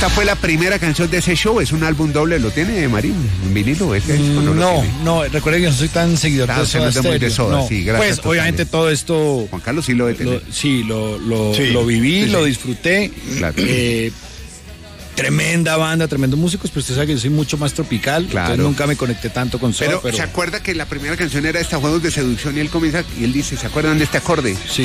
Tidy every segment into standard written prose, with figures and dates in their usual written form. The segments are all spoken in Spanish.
Esta fue la primera canción de ese show, es un álbum doble, ¿lo tiene Marín? ¿Un vinilo? No, recuerde que no soy tan seguidor de Soda Stereo. De Soda, no. sí, gracias. Pues obviamente todo esto... Juan Carlos sí lo debe tener. Lo viví, lo disfruté. Claro. Tremenda banda, tremendos músicos, pero usted sabe que yo soy mucho más tropical, entonces nunca me conecté tanto con Soda. Pero ¿se acuerda que la primera canción era esta, Juegos de Seducción, y él comienza, y él dice, ¿se acuerdan de este acorde? Sí.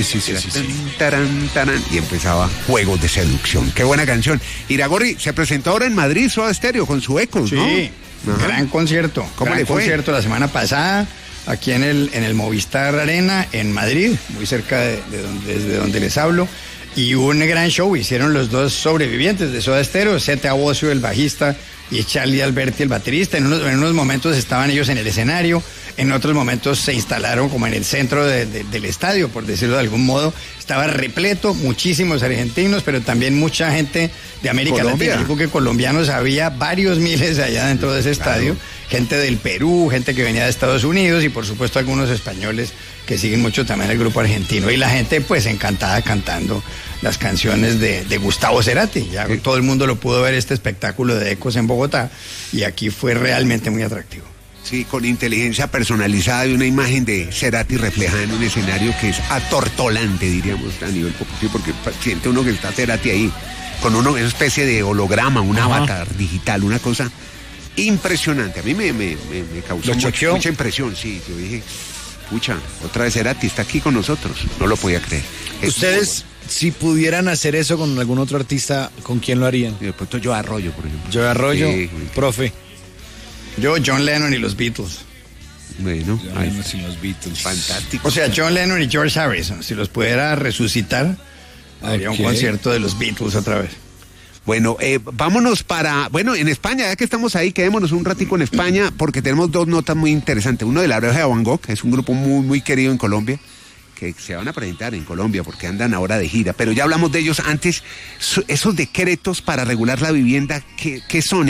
Tarán, tarán, y empezaba Juegos de Seducción. Qué buena canción. Iragorri se presentó ahora en Madrid, Soda Stereo, con su Ecos, ¿no? Sí, gran concierto. ¿Cómo le fue? Concierto la semana pasada, aquí en el Movistar Arena, en Madrid, muy cerca desde donde les hablo. Y un gran show, hicieron los dos sobrevivientes de Soda Stereo, Zeta Bosio, el bajista, y Charlie Alberti, el baterista. En unos momentos estaban ellos en el escenario, en otros momentos se instalaron como en el centro del estadio, por decirlo de algún modo. Estaba repleto, muchísimos argentinos, pero también mucha gente de América Latina. Digo que colombianos había varios miles allá dentro de ese estadio, gente del Perú, gente que venía de Estados Unidos y por supuesto algunos españoles que siguen mucho también el grupo argentino. Y la gente pues encantada cantando las canciones de Gustavo Cerati. Ya todo el mundo lo pudo ver, este espectáculo de Ecos en Bogotá, y aquí fue realmente muy atractivo. Sí, con inteligencia personalizada y una imagen de Cerati reflejada en un escenario que es atortolante, diríamos, a nivel popular, porque siente uno que está Cerati ahí, con una especie de holograma, un avatar digital, una cosa impresionante. A mí me causó mucha impresión, sí. Yo dije, pucha, otra vez Cerati está aquí con nosotros. No lo podía creer. Ustedes, si pudieran hacer eso con algún otro artista, ¿con quién lo harían? De pronto Joe Arroyo, por ejemplo. Joe Arroyo, sí. Profe. Yo, John Lennon y los Beatles. Bueno, sin los Beatles. Fantástico. O sea, John Lennon y George Harrison, si los pudiera resucitar, haría un concierto de los Beatles otra vez. Bueno, vámonos en España, ya que estamos ahí, quedémonos un ratico en España, porque tenemos dos notas muy interesantes. Uno de La Oreja de Van Gogh, es un grupo muy, muy querido en Colombia, que se van a presentar en Colombia porque andan ahora de gira, pero ya hablamos de ellos antes. Esos decretos para regular la vivienda, ¿qué son,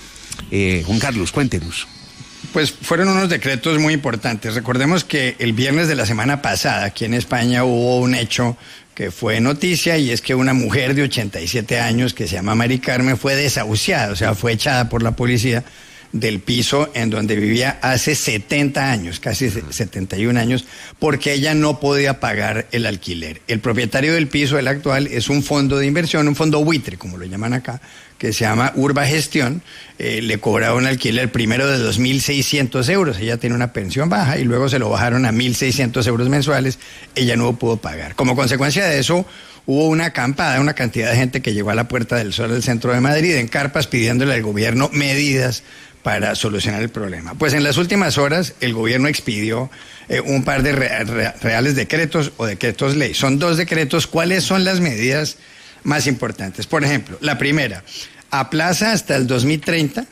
Juan Carlos? Cuéntenos. Pues fueron unos decretos muy importantes. Recordemos que el viernes de la semana pasada, aquí en España, hubo un hecho que fue noticia, y es que una mujer de 87 años que se llama Mari Carmen fue desahuciada, o sea, fue echada por la policía del piso en donde vivía hace 70 años, casi 71 años, porque ella no podía pagar el alquiler. El propietario del piso, el actual, es un fondo de inversión, un fondo buitre, como lo llaman acá, que se llama Urba Gestión. Le cobraba un alquiler primero de 2.600 euros, ella tiene una pensión baja, y luego se lo bajaron a 1.600 euros mensuales, ella no pudo pagar. Como consecuencia de eso, hubo una acampada, una cantidad de gente que llegó a la Puerta del Sol del centro de Madrid en carpas pidiéndole al gobierno medidas para solucionar el problema. Pues en las últimas horas el gobierno expidió un par de reales decretos o decretos ley. Son dos decretos. ¿Cuáles son las medidas más importantes? Por ejemplo, la primera, aplaza hasta el 2030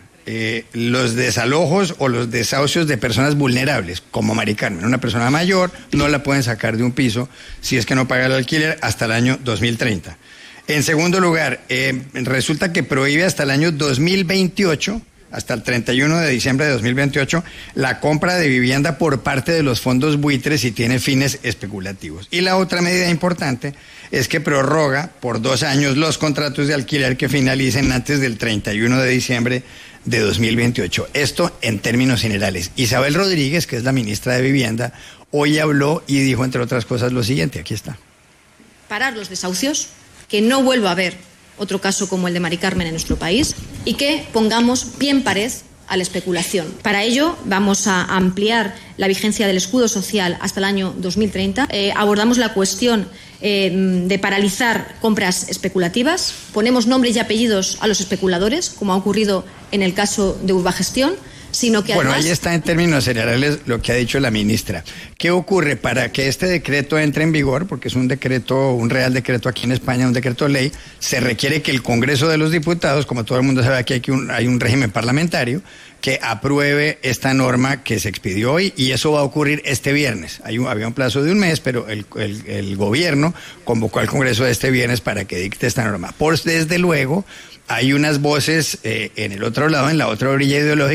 los desalojos o los desahucios de personas vulnerables, como Mari Carmen, una persona mayor, no la pueden sacar de un piso si es que no paga el alquiler hasta el año 2030. En segundo lugar, resulta que prohíbe hasta el año 2028, hasta el 31 de diciembre de 2028, la compra de vivienda por parte de los fondos buitres si tiene fines especulativos. Y la otra medida importante es que prorroga por 2 años los contratos de alquiler que finalicen antes del 31 de diciembre de 2028. Esto en términos generales. Isabel Rodríguez, que es la ministra de Vivienda, hoy habló y dijo, entre otras cosas, lo siguiente. Aquí está. Parar los desahucios, que no vuelva a haber otro caso como el de Mari Carmen en nuestro país, y que pongamos pie en pared a la especulación. Para ello vamos a ampliar la vigencia del escudo social hasta el año 2030. Abordamos la cuestión de paralizar compras especulativas. Ponemos nombres y apellidos a los especuladores, como ha ocurrido en el caso de Urbagestión, sino que además... Bueno, ahí está en términos generales lo que ha dicho la ministra. ¿Qué ocurre para que este decreto entre en vigor? Porque es un decreto, un real decreto aquí en España, un decreto ley. Se requiere que el Congreso de los Diputados, como todo el mundo sabe, aquí hay un régimen parlamentario, que apruebe esta norma que se expidió hoy, y eso va a ocurrir este viernes. Había un plazo de un mes, pero el gobierno convocó al Congreso de este viernes para que dicte esta norma. Desde luego, hay unas voces en el otro lado, en la otra orilla ideológica, que dicen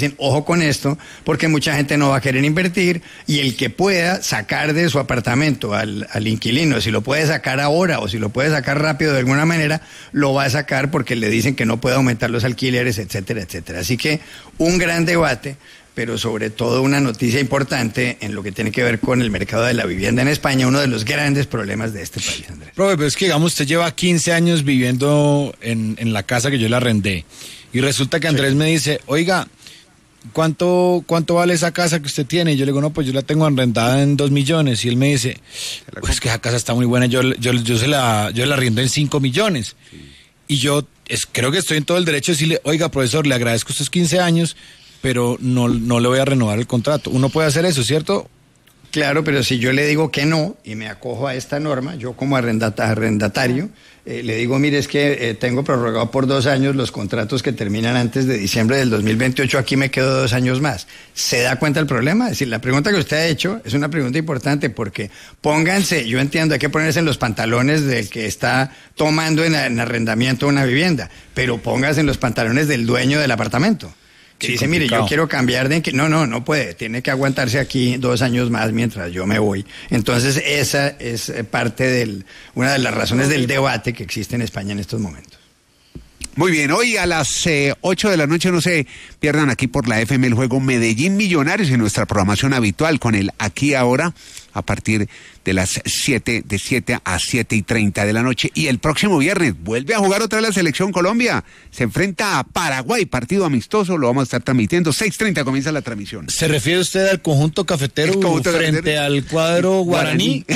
dicen, ojo con esto, porque mucha gente no va a querer invertir, y el que pueda sacar de su apartamento al inquilino, si lo puede sacar ahora o si lo puede sacar rápido de alguna manera, lo va a sacar porque le dicen que no puede aumentar los alquileres, etcétera, etcétera. Así que un gran debate, pero sobre todo una noticia importante en lo que tiene que ver con el mercado de la vivienda en España, uno de los grandes problemas de este país, Andrés. Profe, pero es que, digamos, usted lleva 15 años viviendo en la casa que yo le arrendé, y resulta que Andrés me dice, oiga, ¿cuánto vale esa casa que usted tiene? Y yo le digo, no, pues yo la tengo arrendada en 2 millones, y él me dice, pues que esa casa está muy buena, yo la arriendo en 5 millones. Sí. Y yo creo que estoy en todo el derecho de decirle, oiga, profesor, le agradezco estos 15 años, pero no le voy a renovar el contrato. Uno puede hacer eso, ¿cierto? Claro, pero si yo le digo que no y me acojo a esta norma, yo como arrendatario, le digo, mire, es que tengo prorrogado por 2 años los contratos que terminan antes de diciembre del 2028, aquí me quedo 2 años más. ¿Se da cuenta del problema? Es decir, la pregunta que usted ha hecho es una pregunta importante, porque pónganse, yo entiendo, hay que ponerse en los pantalones del que está tomando en arrendamiento una vivienda, pero póngase en los pantalones del dueño del apartamento. Que dice, mire, yo quiero cambiar de... No puede, tiene que aguantarse aquí 2 años más mientras yo me voy. Entonces esa es parte una de las razones del debate que existe en España en estos momentos. Muy bien, hoy a las 8 de la noche no se pierdan aquí por la FM el juego Medellín Millonarios en nuestra programación habitual con el Aquí Ahora a partir de las 7 a 7:30 de la noche. Y el próximo viernes vuelve a jugar otra vez la Selección Colombia. Se enfrenta a Paraguay, partido amistoso, lo vamos a estar transmitiendo. 6:30 comienza la transmisión. ¿Se refiere usted al conjunto cafetero frente al cuadro guaraní?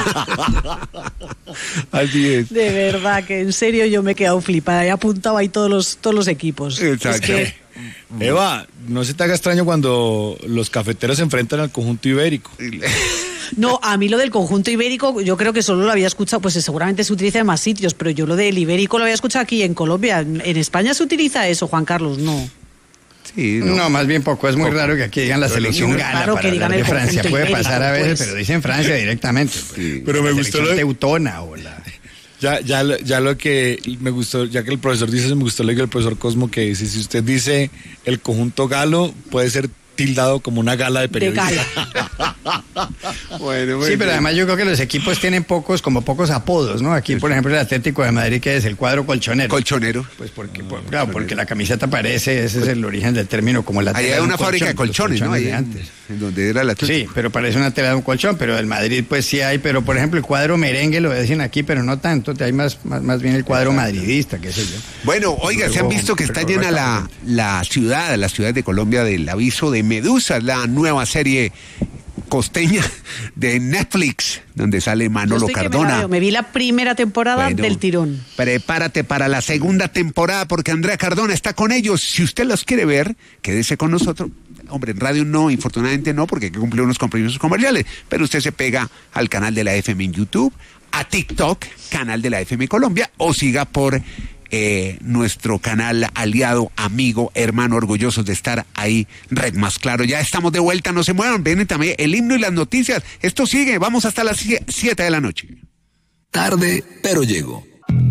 Así es. De verdad que en serio yo me he quedado flipada. He apuntado ahí todos los equipos. Exacto. Es que... Eva, no se te haga extraño cuando los cafeteros se enfrentan al conjunto ibérico. No, a mí lo del conjunto ibérico, yo creo que solo lo había escuchado, pues seguramente se utiliza en más sitios, pero yo lo del ibérico lo había escuchado aquí en Colombia. ¿En España se utiliza eso, Juan Carlos? No. Sí, no, más bien poco. Es muy raro que aquí digan la selección gana claro, para hablar de Francia. Puede pasar a veces, pero dicen Francia directamente. Sí. Pero me gustó lo de teutona o la... Ya lo que me gustó, ya que el profesor dice eso, me gustó lo que el profesor Cosmo que dice, si usted dice el conjunto galo, puede ser tildado como una gala de periodistas. De gala. Bueno, sí, pero además yo creo que los equipos tienen pocos apodos, ¿no? Aquí, por ejemplo, el Atlético de Madrid, que es el cuadro colchonero. Colchonero. Pues porque la camiseta parece, ese es el origen del término, como la tela. Ahí hay una fábrica de colchones, ¿no? Ahí antes. En donde era la Sí, pero parece una tela de un colchón, pero del Madrid pues sí hay, pero por ejemplo el cuadro merengue lo dicen aquí, pero no tanto, hay más bien el cuadro madridista, qué sé yo. Bueno, oiga, se han visto que está llena la ciudad de Colombia del aviso de Medusa, la nueva serie costeña de Netflix, donde sale Manolo Cardona. Me vi la primera temporada del tirón. Prepárate para la segunda temporada porque Andrea Cardona está con ellos. Si usted los quiere ver, quédese con nosotros. Hombre, en radio no, infortunadamente no, porque hay que cumplir unos compromisos comerciales, pero usted se pega al canal de la FM en YouTube, a TikTok, canal de la FM Colombia, o siga por nuestro canal aliado, amigo, hermano, orgullosos de estar ahí, Red Más Claro. Ya estamos de vuelta, no se muevan, ven también el himno y las noticias. Esto sigue, vamos hasta las 7 de la noche. Tarde, pero llego.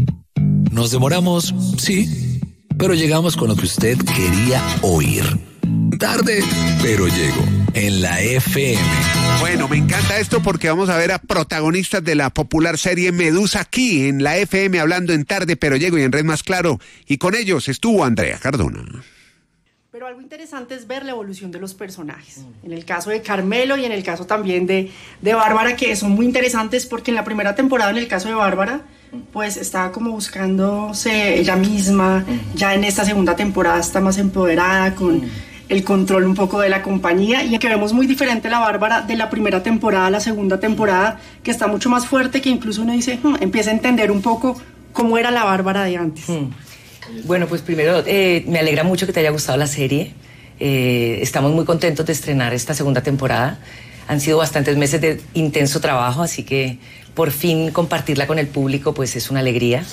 Nos demoramos, sí, pero llegamos con lo que usted quería oír. Tarde, pero llego en la FM. Bueno, me encanta esto porque vamos a ver a protagonistas de la popular serie Medusa aquí en la FM hablando en Tarde, pero llego y en Red Más Claro. Y con ellos estuvo Andrea Cardona. Pero algo interesante es ver la evolución de los personajes. En el caso de Carmelo y en el caso también de Bárbara, que son muy interesantes porque en la primera temporada, en el caso de Bárbara, pues estaba como buscándose ella misma. Ya en esta segunda temporada está más empoderada con el control un poco de la compañía, y que vemos muy diferente la Bárbara de la primera temporada a la segunda temporada, que está mucho más fuerte, que incluso uno dice, empieza a entender un poco cómo era la Bárbara de antes. Bueno, pues primero me alegra mucho que te haya gustado la serie. Estamos muy contentos de estrenar esta segunda temporada. Han sido bastantes meses de intenso trabajo, así que por fin compartirla con el público pues es una alegría.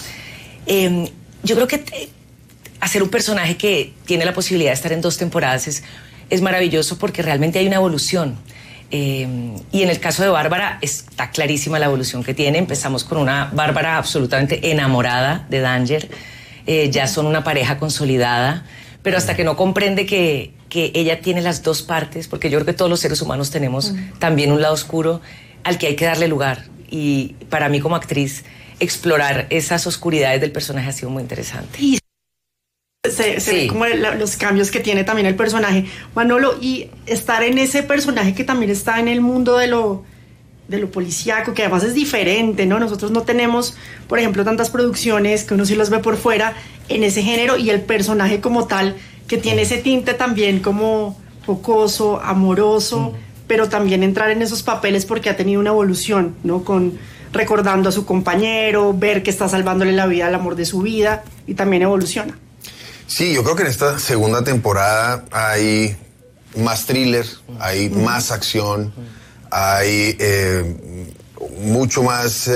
Yo creo que hacer un personaje que tiene la posibilidad de estar en 2 temporadas es maravilloso porque realmente hay una evolución. Y en el caso de Bárbara está clarísima la evolución que tiene. Empezamos con una Bárbara absolutamente enamorada de Danger. Ya son una pareja consolidada, pero hasta que no comprende que que ella tiene las dos partes, porque yo creo que todos los seres humanos tenemos también un lado oscuro al que hay que darle lugar. Y para mí como actriz, explorar esas oscuridades del personaje ha sido muy interesante. Y se ve como los cambios que tiene también el personaje, Manolo, y estar en ese personaje que también está en el mundo de lo policíaco, que además es diferente, ¿no? Nosotros no tenemos, por ejemplo, tantas producciones que uno sí las ve por fuera en ese género, y el personaje como tal, que tiene ese tinte también como jocoso, amoroso, pero también entrar en esos papeles porque ha tenido una evolución, ¿no? Recordando a su compañero, ver que está salvándole la vida al amor de su vida, y también evoluciona. Sí, yo creo que en esta segunda temporada hay más thriller, hay más acción, hay mucho más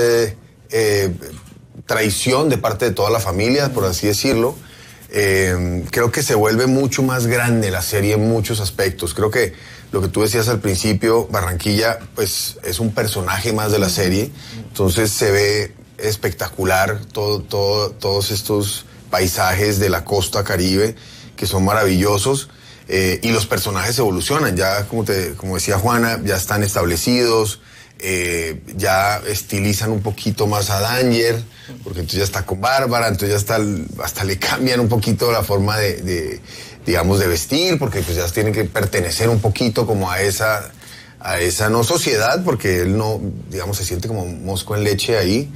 traición de parte de toda la familia, por así decirlo. Creo que se vuelve mucho más grande la serie en muchos aspectos. Creo que lo que tú decías al principio, Barranquilla, pues es un personaje más de la serie. Entonces se ve espectacular todos estos paisajes de la costa caribe que son maravillosos, y los personajes evolucionan. Ya, como decía Juana, ya están establecidos, ya estilizan un poquito más a Danger, porque entonces ya está con Bárbara, entonces ya hasta le cambian un poquito la forma de vestir, porque pues ya tienen que pertenecer un poquito como a esa no sociedad, porque él no, digamos, se siente como mosco en leche ahí,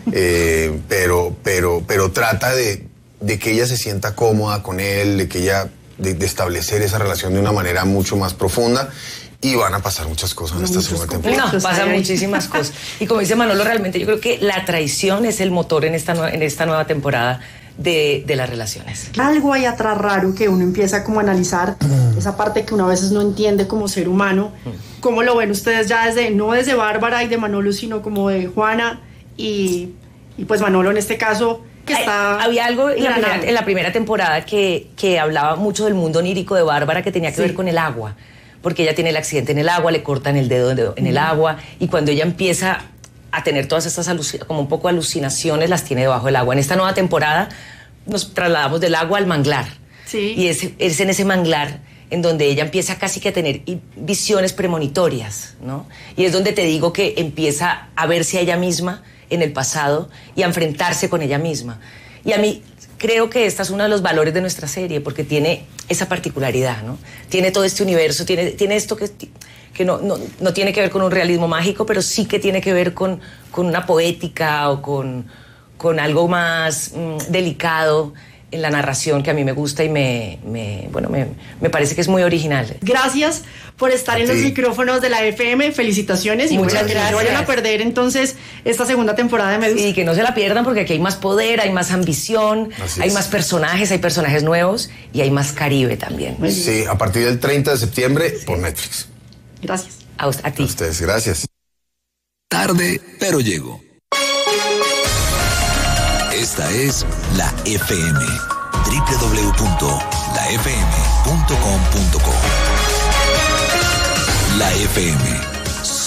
pero trata de que ella se sienta cómoda con él, de establecer esa relación de una manera mucho más profunda. Y van a pasar muchas cosas en esta segunda temporada. No, pasan muchísimas cosas. Y como dice Manolo, realmente yo creo que la traición es el motor en esta nueva temporada de las relaciones. Algo hay atrás raro que uno empieza como a analizar, esa parte que uno a veces no entiende como ser humano. ¿Cómo lo ven ustedes ya no desde Bárbara y de Manolo, sino como de Juana y pues Manolo en este caso, que está... Había algo en la primera temporada que hablaba mucho del mundo onírico de Bárbara, que tenía que ver con el agua, porque ella tiene el accidente en el agua, le cortan el dedo en el agua, y cuando ella empieza a tener todas estas como un poco alucinaciones, las tiene debajo del agua. En esta nueva temporada nos trasladamos del agua al manglar. Sí. Y es en ese manglar en donde ella empieza casi que a tener visiones premonitorias, ¿no? Y es donde te digo que empieza a verse a ella misma en el pasado y a enfrentarse con ella misma. Y a mí creo que este es uno de los valores de nuestra serie, porque tiene esa particularidad, ¿no? Tiene todo este universo, tiene esto que no tiene que ver con un realismo mágico, pero sí que tiene que ver con una poética o con algo más delicado en la narración, que a mí me gusta y me parece que es muy original. Gracias por estar en los micrófonos de la FM, felicitaciones, y muchas gracias. Que no vayan a perder entonces esta segunda temporada de Medusa. Sí, que no se la pierdan, porque aquí hay más poder, hay más ambición, hay más personajes, hay personajes nuevos y hay más Caribe también. Sí, a partir del 30 de septiembre por Netflix. Gracias. A ti. A ustedes, gracias. Tarde, pero llego. Esta es La FM. www.lafm.com.co. La FM.